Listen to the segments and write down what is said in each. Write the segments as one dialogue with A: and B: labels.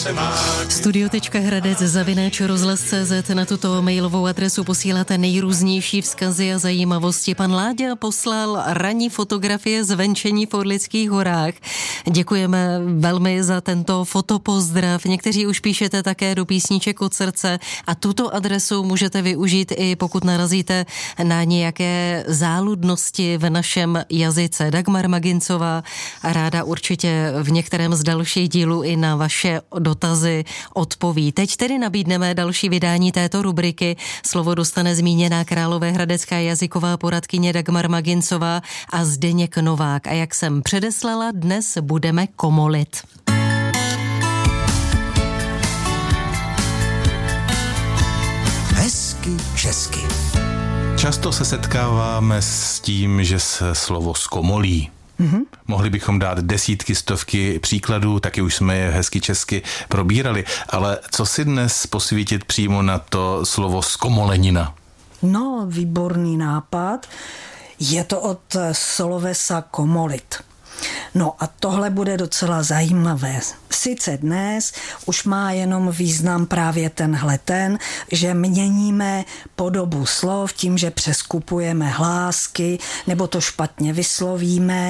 A: se má.
B: Studio.hradec@rozhlas.cz. Na tuto mailovou adresu posíláte nejrůznější vzkazy a zajímavosti. Pan Láďa poslal ranní fotografie z venčení v Orlických horách. Děkujeme velmi za tento fotopozdrav. Někteří už píšete také do písniček od srdce a tuto adresu můžete využít i pokud narazíte na nějaké záludnosti v našem jazyce. Dagmar Magincová ráda určitě v některém z dalších dílů i na vaše dotazy odpoví. Teď tedy nabídneme další vydání této rubriky. Slovo dostane zmíněná královéhradecká jazyková poradkyně Dagmar Magincová a Zdeněk Novák. A jak jsem předeslala, dnes budeme komolit.
C: Hezky česky.
A: Často se setkáváme s tím, že se slovo zkomolí. Mohli bychom dát desítky, stovky příkladů, taky už jsme je hezky česky probírali, ale co si dnes posvítit přímo na to slovo zkomolenina?
D: No, výborný nápad. Je to od slovesa komolit. No a tohle bude docela zajímavé. Sice dnes už má jenom význam právě ten, že měníme podobu slov tím, že přeskupujeme hlásky, nebo to špatně vyslovíme,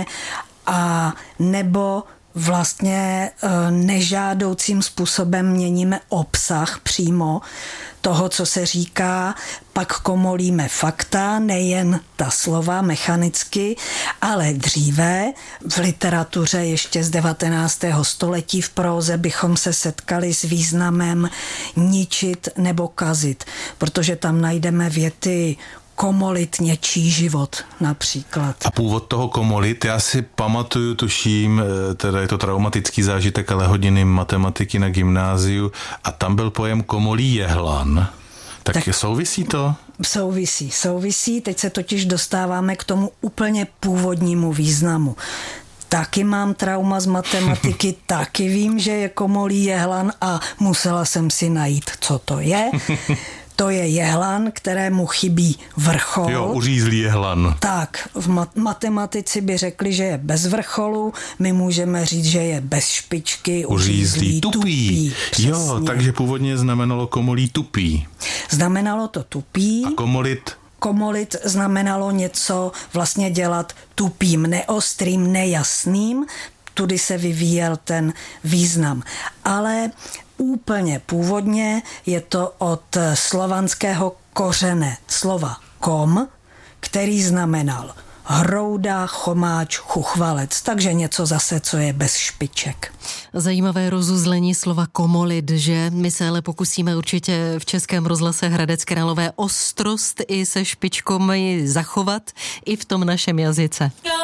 D: a nebo vlastně nežádoucím způsobem měníme obsah přímo toho, co se říká, pak komolíme fakta, nejen ta slova mechanicky, ale dříve v literatuře ještě z 19. století v próze bychom se setkali s významem ničit nebo kazit, protože tam najdeme věty komolit něčí život například.
A: A původ toho komolit, já si pamatuju, tuším, teda je to traumatický zážitek, ale hodiny matematiky na gymnáziu a tam byl pojem komolí jehlan. Tak souvisí to?
D: Souvisí, teď se totiž dostáváme k tomu úplně původnímu významu. Taky mám trauma z matematiky, taky vím, že je komolí jehlan a musela jsem si najít, co to je. To je jehlan, kterému chybí vrchol.
A: Jo, uřízlý jehlan.
D: Tak, v matematici by řekli, že je bez vrcholu, my můžeme říct, že je bez špičky,
A: uřízlý, tupý. Jo, takže původně znamenalo komolí tupý.
D: Znamenalo to tupý.
A: A komolit?
D: Komolit znamenalo něco vlastně dělat tupým, neostrým, nejasným. Tudy se vyvíjel ten význam. Ale úplně původně je to od slovanského kořene slova kom, který znamenal hrouda, chomáč, chuchvalec, takže něco zase, co je bez špiček.
B: Zajímavé rozuzlení slova komolit, že my se ale pokusíme určitě v Českém rozhlase Hradec Králové ostrost i se špičkami zachovat i v tom našem jazyce.